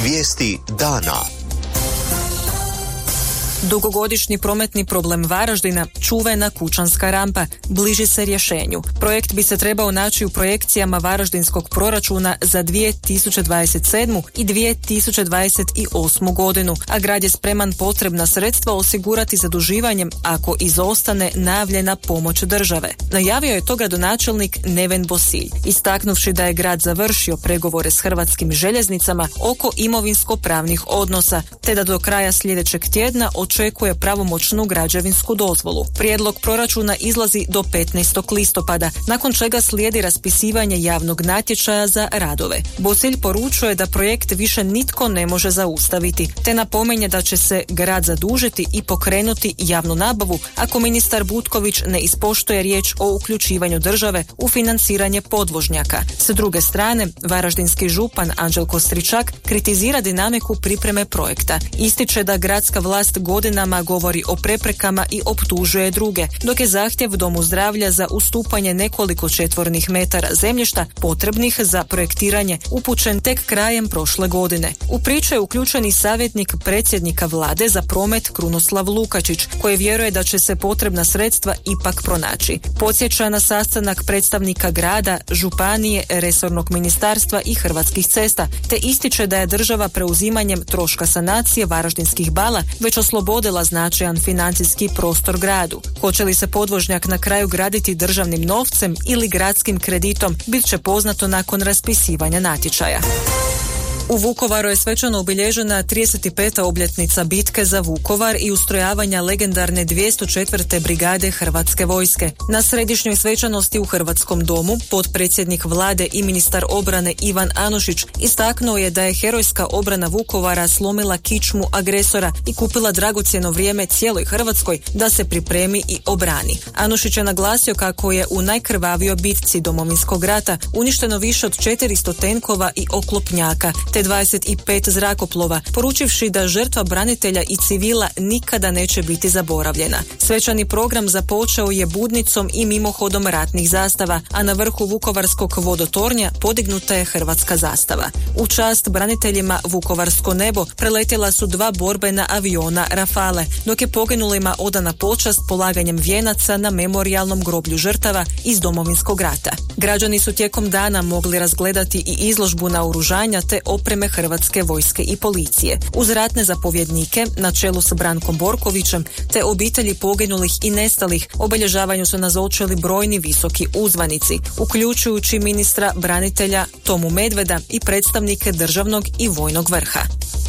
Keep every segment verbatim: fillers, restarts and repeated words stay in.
Vijesti dana. Dugogodišnji prometni problem Varaždina, čuvena kućanska rampa, bliži se rješenju. Projekt bi se trebao naći u projekcijama varaždinskog proračuna za dvije tisuće dvadeset sedmu. i dvije tisuće dvadeset osmu. godinu, a grad je spreman potrebna sredstva osigurati zaduživanjem ako izostane najavljena pomoć države. Najavio je to gradonačelnik Neven Bosilj, istaknuvši da je grad završio pregovore s Hrvatskim željeznicama oko imovinsko-pravnih odnosa, te da do kraja sljedećeg tjedna očekuje pravomoćnu građevinsku dozvolu. Prijedlog proračuna izlazi do petnaestog listopada, nakon čega slijedi raspisivanje javnog natječaja za radove. Bosilj poručuje da projekt više nitko ne može zaustaviti, te napominje da će se grad zadužiti i pokrenuti javnu nabavu ako ministar Butković ne ispoštuje riječ o uključivanju države u financiranje podvožnjaka. S druge strane, varaždinski župan Anđelko Stričak kritizira dinamiku pripreme projekta. Ističe da gradska vlast godinama govori o preprekama i optužuje druge, dok je zahtjev Domu zdravlja za ustupanje nekoliko četvornih metara zemljišta potrebnih za projektiranje upućen tek krajem prošle godine. U priču je uključen i savjetnik predsjednika vlade za promet Krunoslav Lukačić, koji vjeruje da će se potrebna sredstva ipak pronaći. Podsjeća na sastanak predstavnika grada, županije, resornog ministarstva i Hrvatskih cesta, te ističe da je država preuzimanjem troška sanacije varaždinskih bala već oslobodila značajan financijski prostor gradu. Hoće li se podvožnjak na kraju graditi državnim novcem ili gradskim kreditom, bit će poznato nakon raspisivanja natječaja. U Vukovaru je svečano obilježena trideset peta obljetnica bitke za Vukovar i ustrojavanja legendarne dvjesto četvrte brigade Hrvatske vojske. Na središnjoj svečanosti u Hrvatskom domu potpredsjednik vlade i ministar obrane Ivan Anušić istaknuo je da je herojska obrana Vukovara slomila kičmu agresora i kupila dragocjeno vrijeme cijeloj Hrvatskoj da se pripremi i obrani. Anušić je naglasio kako je u najkrvavijoj bitci Domovinskog rata uništeno više od četiristo tenkova i oklopnjaka, te dvadeset pet zrakoplova, poručivši da žrtva branitelja i civila nikada neće biti zaboravljena. Svečani program započeo je budnicom i mimohodom ratnih zastava, a na vrhu Vukovarskog vodotornja podignuta je hrvatska zastava. U čast braniteljima Vukovarsko nebo preletjela su dva borbena aviona Rafale, dok je poginulima odana počast polaganjem vijenaca na memorijalnom groblju žrtava iz Domovinskog rata. Građani su tijekom dana mogli razgledati i izložbu naoružanja te opreme Hrvatske vojske i policije. Uz ratne zapovjednike, na čelu s Brankom Borkovićem, te obitelji poginulih i nestalih, obilježavanju su nazočili brojni visoki uzvanici, uključujući ministra branitelja Tomu Medveda i predstavnike državnog i vojnog vrha.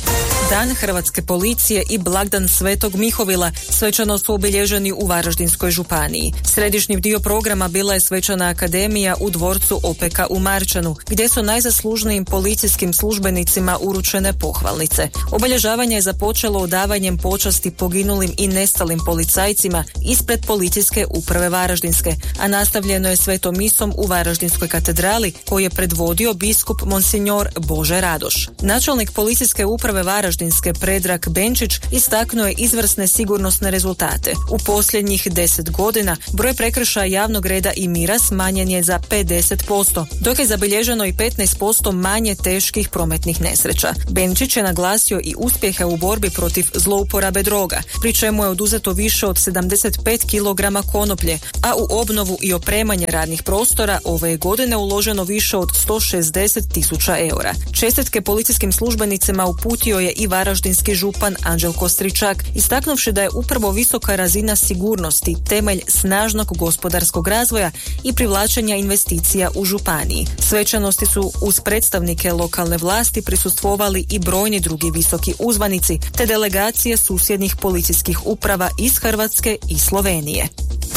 Dan Hrvatske policije i blagdan Svetog Mihovila svečano su obilježeni u Varaždinskoj županiji. Središnji dio programa bila je svečana akademija u dvorcu Opeka u Marčanu, gdje su najzaslužnijim policijskim službenicima uručene pohvalnice. Obilježavanje je započelo odavanjem počasti poginulim i nestalim policajcima ispred policijske uprave Varaždinske, a nastavljeno je svetom misom u Varaždinskoj katedrali koju je predvodio biskup Monsignor Bože Radoš. Načelnik policijske uprave Varaždinske Predrag Benčić istaknuo je izvrsne sigurnosne rezultate. U posljednjih deset godina broj prekršaja javnog reda i mira smanjen je za pedeset posto, dok je zabilježeno i petnaest posto manje teških prometnih nesreća. Benčić je naglasio i uspjehe u borbi protiv zlouporabe droga, pri čemu je oduzeto više od sedamdeset pet kilograma konoplje, a u obnovu i opremanje radnih prostora ove je godine uloženo više od sto šezdeset tisuća eura. Čestitke policijskim službenicima uputio je i varaždinski župan Anđelko Stričak, istaknuvši da je upravo visoka razina sigurnosti temelj snažnog gospodarskog razvoja i privlačenja investicija u županiji. Svečanosti su uz predstavnike lokalne vlasti prisustvovali i brojni drugi visoki uzvanici, te delegacije susjednih policijskih uprava iz Hrvatske i Slovenije.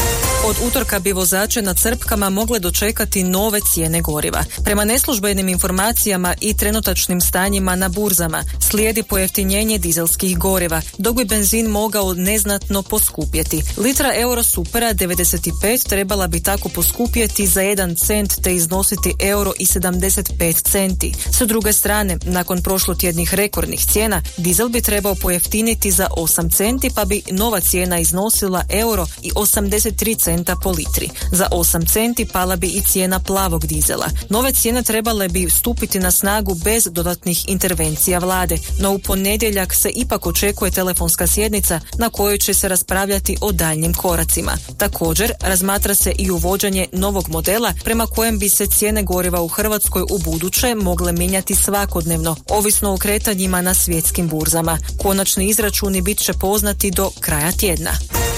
Od utorka bi vozače na crpkama mogle dočekati nove cijene goriva. Prema neslužbenim informacijama i trenutačnim stanjima na burzama slijedi pojeftinjenje dizelskih goriva, dok bi benzin mogao neznatno poskupjeti. Litra Eurosupera devedeset pet trebala bi tako poskupjeti za jedan cent te iznositi euro i sedamdeset pet centi. S druge strane, nakon prošlotjednih rekordnih cijena, dizel bi trebao pojeftiniti za osam centi pa bi nova cijena iznosila euro i osamdeset tri centi centa po litri. Za osam centi pala bi i cijena plavog dizela. Nove cijene trebale bi stupiti na snagu bez dodatnih intervencija vlade, no u ponedjeljak se ipak očekuje telefonska sjednica na kojoj će se raspravljati o daljnjim koracima. Također, razmatra se i uvođenje novog modela prema kojem bi se cijene goriva u Hrvatskoj u buduće mogle mijenjati svakodnevno, ovisno o kretanjima na svjetskim burzama. Konačni izračuni bit će poznati do kraja tjedna.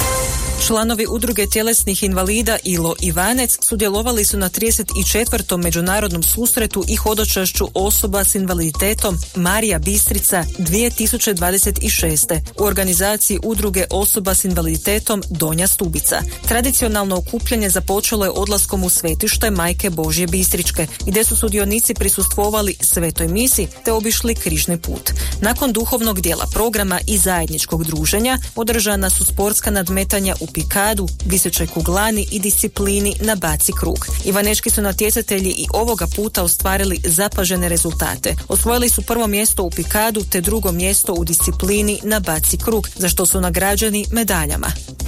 Članovi udruge tjelesnih invalida Ilo Ivanec sudjelovali su na trideset četvrtom međunarodnom susretu i hodočašću osoba s invaliditetom Marija Bistrica dvije tisuće dvadeset šeste u organizaciji udruge osoba s invaliditetom Donja Stubica. Tradicionalno okupljanje započelo je odlaskom u svetište Majke Božje Bistričke, gdje su sudionici prisustvovali svetoj misi te obišli križni put. Nakon duhovnog dijela programa i zajedničkog druženja održana su sportska nadmetanja u pikadu, visećoj kuglani i disciplini na baci krug. Ivanečki su natjecatelji i ovoga puta ostvarili zapažene rezultate. Osvojili su prvo mjesto u pikadu te drugo mjesto u disciplini na baci krug, za što su nagrađeni medaljama.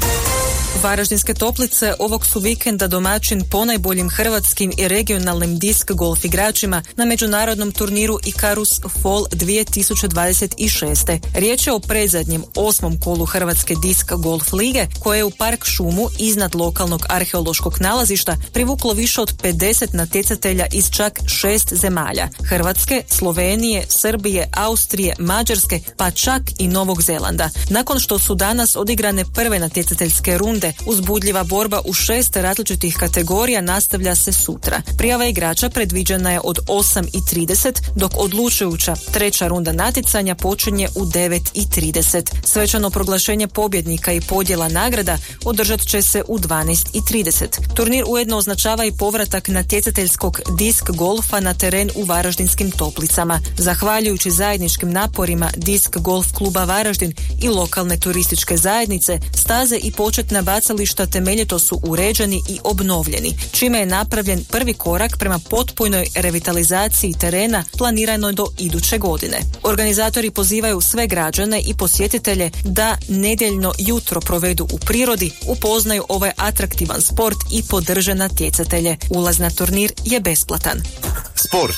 Varaždinske Toplice ovog su vikenda domaćin ponajboljim hrvatskim i regionalnim disk golf igračima na međunarodnom turniru Ikarus Fall dvije tisuće dvadeset šeste. Riječ je o predzadnjem osmom kolu Hrvatske disk golf lige koje je u park šumu iznad lokalnog arheološkog nalazišta privuklo više od pedeset natjecatelja iz čak šest zemalja: Hrvatske, Slovenije, Srbije, Austrije, Mađarske, pa čak i Novog Zelanda. Nakon što su danas odigrane prve natjecateljske runde, uzbudljiva borba u šest različitih kategorija nastavlja se sutra. Prijava igrača predviđena je od osam i trideset, dok odlučujuća treća runda natjecanja počinje u devet i trideset. Svečano proglašenje pobjednika i podjela nagrada održat će se u dvanaest i trideset. Turnir ujedno označava i povratak natjecateljskog disk golfa na teren u Varaždinskim Toplicama. Zahvaljujući zajedničkim naporima Disk golf kluba Varaždin i lokalne turističke zajednice, staze i početna bacališta temeljito su uređeni i obnovljeni, čime je napravljen prvi korak prema potpunoj revitalizaciji terena planiranoj do iduće godine. Organizatori pozivaju sve građane i posjetitelje da nedjeljno jutro provedu u prirodi, upoznaju ovaj atraktivan sport i podrže natjecatelje. Ulaz na turnir je besplatan. Sport.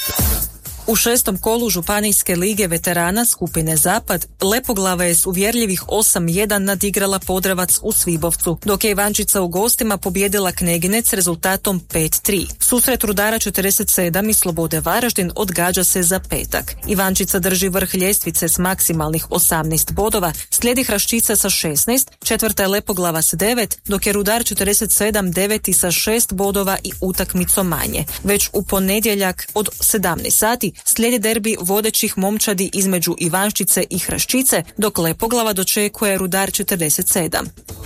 U šestom kolu Županijske lige veterana skupine Zapad Lepoglava je s uvjerljivih osam jedan nadigrala Podravac u Svibovcu, dok je Ivančica u gostima pobijedila Kneginec rezultatom pet tri. Susret Rudara četrdeset sedam i Slobode Varaždin odgađa se za petak. Ivančica drži vrh ljestvice s maksimalnih osamnaest bodova, slijedi Hraščica sa šesnaest, četvrta je Lepoglava s devet, dok je Rudar četrdeset sedam deveti sa šest bodova i utakmicom manje. Već u ponedjeljak od sedamnaest sati slijedi derbi vodećih momčadi između Ivanščice i Hraščice, dok Lepoglava dočekuje Rudar četrdeset sedam.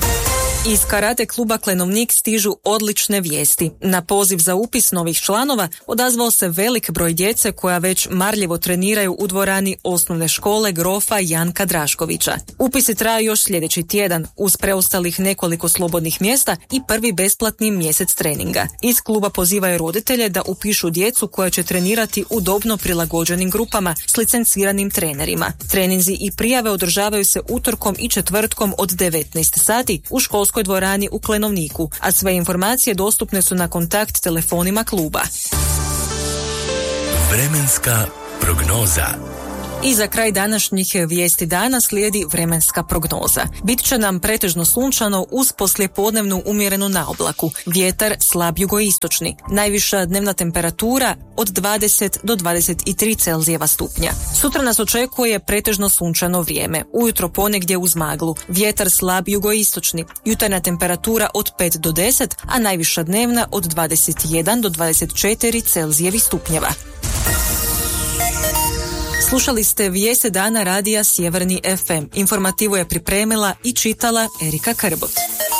Iz karate kluba Klenovnik stižu odlične vijesti. Na poziv za upis novih članova odazvao se velik broj djece koja već marljivo treniraju u dvorani osnovne škole Grofa Janka Draškovića. Upisi traju još sljedeći tjedan uz preostalih nekoliko slobodnih mjesta i prvi besplatni mjesec treninga. Iz kluba pozivaju roditelje da upišu djecu koja će trenirati u dobno prilagođenim grupama s licenciranim trenerima. Treninzi i prijave održavaju se utorkom i četvrtkom od devetnaest sati u školskoj dvorani u Klenovniku, a sve informacije dostupne su na kontakt telefonima kluba. Vremenska prognoza. I za kraj današnjih vijesti dana slijedi vremenska prognoza. Bit će nam pretežno sunčano uz poslijepodnevnu umjerenu naoblaku. Vjetar slab jugoistočni. Najviša dnevna temperatura od dvadeset do dvadeset tri Celzijeva stupnja. Sutra nas očekuje pretežno sunčano vrijeme. Ujutro ponegdje uz maglu. Vjetar slab jugoistočni. Jutarnja temperatura od pet do deset, a najviša dnevna od dvadeset jedan do dvadeset četiri Celzijevih stupnjeva. Slušali ste vijesti dana radija Sjeverni ef em. Informativu je pripremila i čitala Erika Krbot.